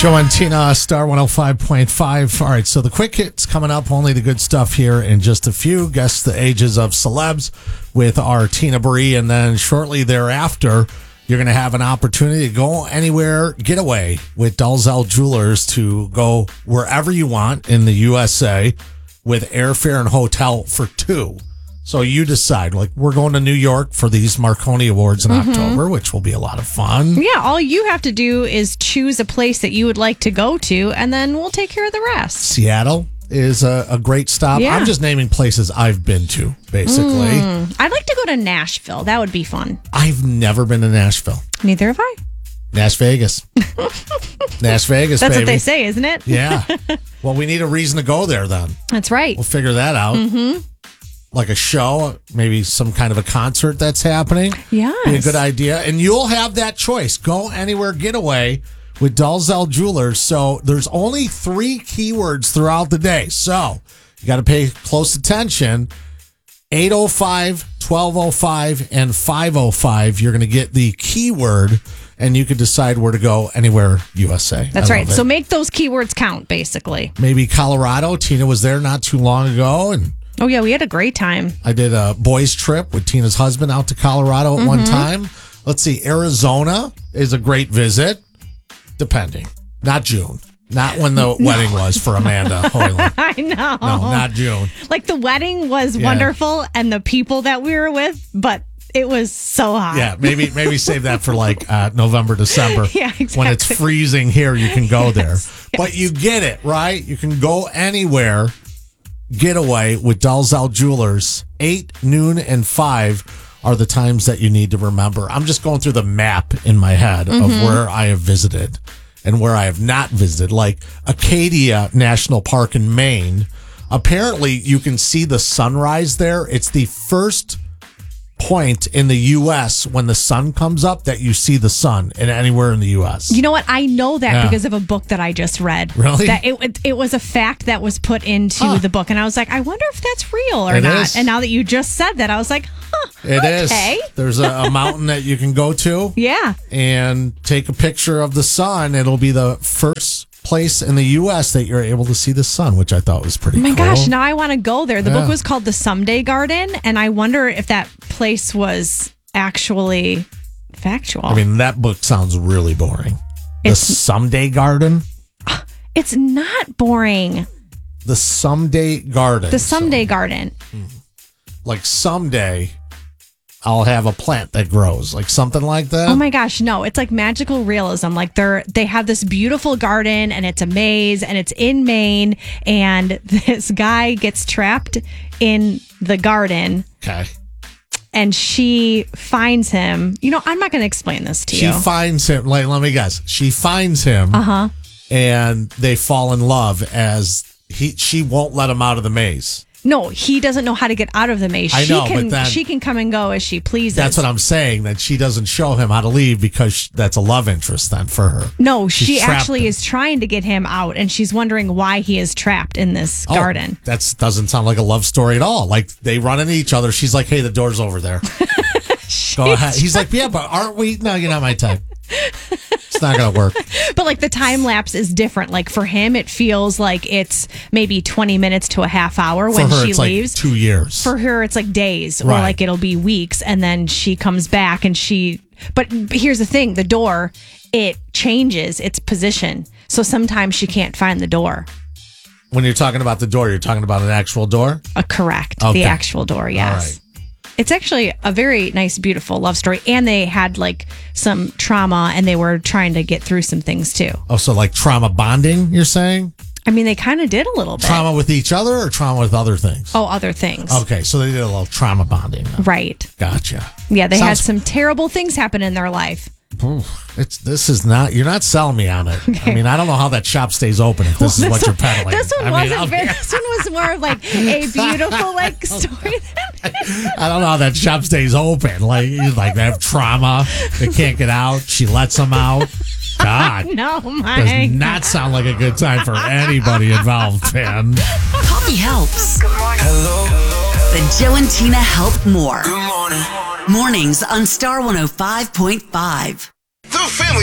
Joe and Tina, Star 105.5. All right, so the quick hits coming up, only the good stuff here in just a few. Guess the ages of celebs with our Tina Bree, and then shortly thereafter, you're going to have an opportunity to go anywhere, get away with Dalzell Jewelers to go wherever you want in the USA with airfare and hotel for two. So you decide, like, we're going to New York for these Marconi Awards in October, which will be a lot of fun. Yeah, all you have to do is choose a place that you would like to go to, and then we'll take care of the rest. Seattle is a great stop. Yeah. I'm just naming places I've been to, basically. I'd like to go to Nashville. That would be fun. I've never been to Nashville. Neither have I. Nash Vegas. Nash Vegas, That's baby. what they say, isn't it? Yeah. Well, we need a reason to go there then. That's right. We'll figure that out. Like a show, maybe some kind of a concert that's happening. Yes. Be a good idea. And you'll have that choice. Go anywhere, get away with Dalzell Jewelers. So there's only 3 keywords throughout the day. So you got to pay close attention. 8:05, 12:05, and 5:05. You're going to get the keyword, and you can decide where to go anywhere USA. That's right. It. So make those keywords count, basically. Maybe Colorado. Tina was there not too long ago, and Oh, yeah, we had a great time. I did a boys trip with Tina's husband out to Colorado at one time. Let's see. Arizona is a great visit, depending. Not June. Not when the wedding was for Amanda Hoyland. I know. No, not June. Like, the wedding was wonderful, and the people that we were with, but it was so hot. Yeah, maybe save that for like November, December. Yeah, exactly. When it's freezing here, you can go there. But you get it, right? You can go anywhere. Getaway with Dalzell Jewelers. 8, noon, and 5 are the times that you need to remember. I'm just going through the map in my head of where I have visited and where I have not visited, like Acadia National Park in Maine. Apparently, you can see the sunrise there. It's the first point in the U.S. when the sun comes up that you see the sun in anywhere in the U.S. You know what? I know that Yeah. because of a book that I just read. Really? That it was a fact that was put into the book, and I was like, I wonder if that's real or It not. is. And now that you just said that, I was like, huh. It is. Okay. There's a mountain that you can go to. Yeah. And take a picture of the sun. It'll be the first place in the U.S. that you're able to see the sun, which I thought was pretty Oh my cool. gosh, now I want to go there. The Yeah. book was called The Someday Garden, and I wonder if that place was actually factual. I mean, that book sounds really boring. The It's- Someday Garden? it's not boring. The Someday Garden. The Someday Garden. Like someday I'll have a plant that grows. Like something like that? Oh my gosh, no, it's like magical realism. Like they have this beautiful garden, and it's a maze, and it's in Maine, and this guy gets trapped in the garden, Okay. and she finds him. You know, I'm not going to explain this to She you. finds him. Like, let me guess. She finds him. And they fall in love as she won't let him out of the maze. No, he doesn't know how to get out of the maze. I know, but then- she can come and go as she pleases. That's what I'm saying, that she doesn't show him how to leave because that's a love interest then for her. No, She's she trapped actually him. is trying to get him out, and she's wondering why he is trapped in this garden. That doesn't sound like a love story at all. Like they run into each other. She's like, hey, the door's over there. Go ahead. He's like, yeah, but aren't we? No, you're not my type. It's not going to work. But like the time lapse is different. Like for him, it feels like it's maybe 20 minutes to a half hour when for her, she it's leaves. like 2 years. For her, it's like days, or Right. like it'll be weeks, and then she comes back and she. But here's the thing: the door, it changes its position, so sometimes she can't find the door. When you're talking about the door, you're talking about an actual door? Correct, Okay. the actual door. Yes. All right. It's actually a very nice, beautiful love story, and they had like some trauma, and they were trying to get through some things too. Oh, so like trauma bonding, you're saying? I mean, they kind of did a little bit. Trauma with each other or trauma with other things? Oh, other things. Okay, so they did a little trauma bonding. Then. Right. Gotcha. Yeah, they had Sounds- some terrible things happen in their life. You're not selling me on it. Okay. I mean, I don't know how that shop stays open if this is what you're peddling. This one I mean, wasn't very, this one was more of like a beautiful like story. I don't know how that shop stays open. Like, they have trauma. They can't get out. She lets them out. God. No, Does Mike. not sound like a good time for anybody involved, man. Coffee helps. Hello. But Joe and Tina help more. Good morning. Mornings on Star 105.5. The family